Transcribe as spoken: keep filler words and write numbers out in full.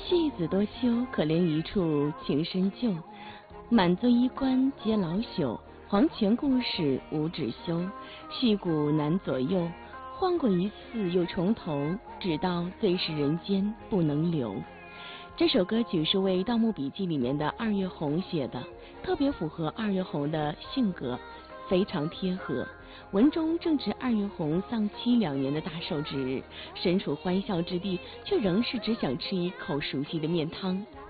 戏子多羞，可怜一处情深旧。满座衣冠皆老朽，黄泉故事无止休。戏骨难左右，换过一次又重头，直到最是人间不能留。这首歌曲是为《盗墓笔记》里面的二月红写的，特别符合二月红的性格，非常贴合。文中正值二月红丧妻两年的大寿之日，身处欢笑之地，却仍是只想吃一口熟悉的面汤。